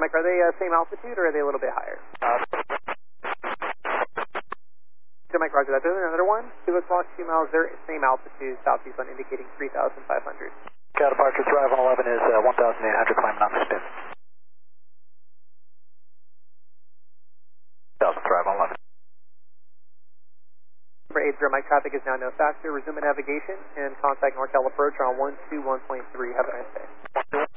Mike, are they same altitude or are they a little bit higher? Mike, roger that. There's another one. Kilo Squawk 2 miles, they're same altitude, southeast on indicating 3,500. Cal departure drive on 11 is 1,800, climbing on the spin. South drive on 11. Number 80 Mike, traffic is now no faster. Resume navigation and contact NorCal approach on 121.3. Have a nice day.